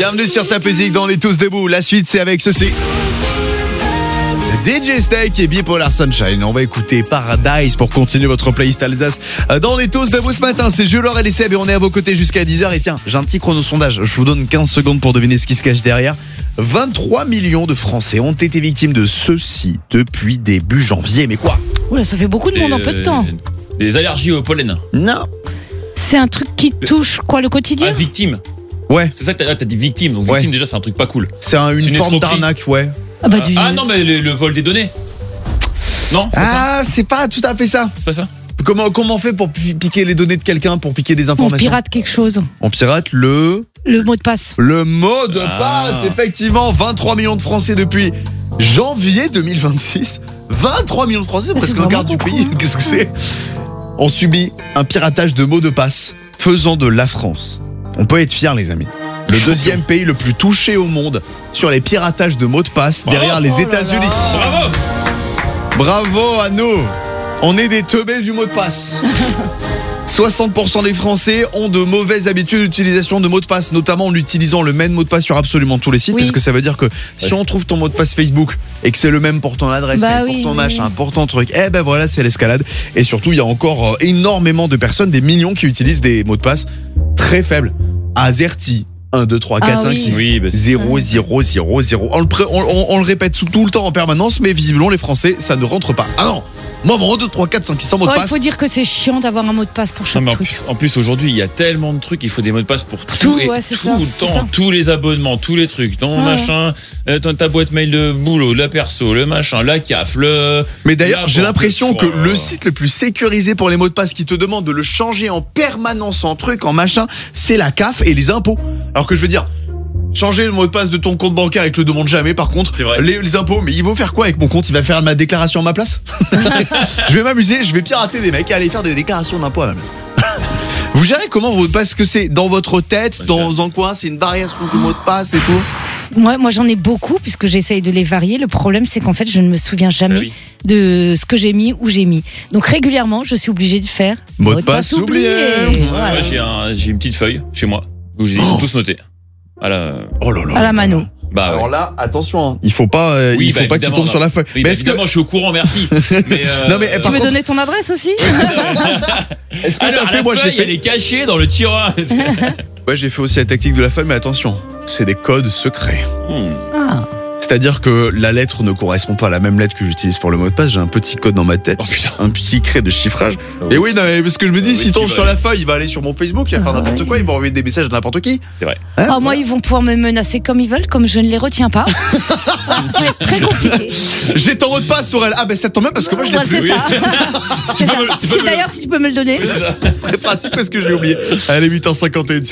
Bienvenue sur Top Music dans Les Tous Debout. La suite, c'est avec ceci. DJ Snake et Bipolar Sunshine. On va écouter Paradise pour continuer votre playlist Alsace dans Les Tous Debout ce matin. C'est Jules, Laure et les Seb et on est à vos côtés jusqu'à 10h. Et tiens, j'ai un petit chrono-sondage. Je vous donne 15 secondes pour deviner ce qui se cache derrière. 23 millions de Français ont été victimes de ceci depuis début janvier. Mais quoi ? Oula, ça fait beaucoup de monde en peu de temps. Des allergies au pollen. Non. C'est un truc qui touche quoi, le quotidien ? Ah, victime. Ouais. C'est ça que t'as dit victime. Donc victime, déjà, c'est un truc pas cool. C'est une forme escroquerie. d'arnaque, ouais. Ah non, mais le vol des données. Non, c'est pas ça. C'est pas tout à fait ça. C'est pas ça. Comment on fait pour piquer les données de quelqu'un, pour piquer des On informations ? pirate quelque chose. On pirate le mot de passe. Le mot de passe, effectivement. 23 millions de Français depuis janvier 2026. 23 millions de Français, c'est presque un quart du pays. Qu'est-ce que c'est ? On subit un piratage de mots de passe faisant de la France. On peut être fiers, les amis. Le deuxième pays le plus touché au monde sur les piratages de mots de passe derrière les États-Unis. Bravo. Bravo à nous. On est des teubés du mot de passe. 60% des Français ont de mauvaises habitudes d'utilisation de mots de passe, notamment en utilisant le même mot de passe sur absolument tous les sites, parce que ça veut dire que si on trouve ton mot de passe Facebook et que c'est le même pour ton adresse, pour ton machin, pour ton truc, eh ben voilà, c'est l'escalade. Et surtout, il y a encore énormément de personnes, des millions qui utilisent des mots de passe très faibles. AZERTY. 1, 2, 3, 4, 5, 6, oui, 0, 0, 0, 0. On le répète tout le temps en permanence, mais visiblement, les Français, ça ne rentre pas. Ah non, moi, mon 1, 2, 3, 4, 5, 6 mot de passe. Il faut dire que c'est chiant d'avoir un mot de passe pour chaque truc. En plus, aujourd'hui, il y a tellement de trucs, il faut des mots de passe pour tout et tout le temps. Tous les abonnements, tous les trucs, ton machin, ta boîte mail de boulot, la perso, le machin, la CAF, Mais d'ailleurs, j'ai l'impression que le site le plus sécurisé pour les mots de passe qui te demande de le changer en permanence en truc, en machin, c'est la CAF et les impôts. Alors que je veux dire, changer le mot de passe de ton compte bancaire, il te le demande jamais. Par contre, les impôts, mais il va faire quoi avec mon compte ? Il va faire ma déclaration à ma place ? Je vais m'amuser, je vais pirater des mecs et aller faire des déclarations d'impôts à ma place. Vous gérez comment vos mots de passe ? Est-ce que c'est dans votre tête, dans un coin, c'est une variation du mot de passe et tout ? Moi j'en ai beaucoup puisque j'essaye de les varier. Le problème c'est qu'en fait je ne me souviens jamais de ce que j'ai mis, où j'ai mis. Donc régulièrement je suis obligée de faire mot de passe oublié. Voilà. J'ai une petite feuille chez moi où ils sont tous notés. À la mano. Alors là, attention, hein. Il faut pas qu'il tombe sur la feuille. Oui, mais évidemment, je suis au courant, merci. Non, mais tu veux donner ton adresse aussi ? Est-ce que alors, la feuille, elle est cachée dans le tiroir. Ouais, j'ai fait aussi la tactique de la feuille, mais attention, c'est des codes secrets. C'est-à-dire que la lettre ne correspond pas à la même lettre que j'utilise pour le mot de passe. J'ai un petit code dans ma tête, un petit cret de chiffrage. Et oui, non, mais parce que je me dis, s'il tombe sur la feuille, il va aller sur mon Facebook, il va faire n'importe quoi, il va envoyer des messages à n'importe qui. C'est vrai. Moi, ils vont pouvoir me menacer comme ils veulent, comme je ne les retiens pas. C'est très compliqué. J'ai ton mot de passe, Sorel. Ah, ben ça tombe bien parce que moi je l'ai plus. C'est ça. C'est d'ailleurs, si tu peux me le donner. C'est très pratique parce que je l'ai oublié. Allez, 8h51 sur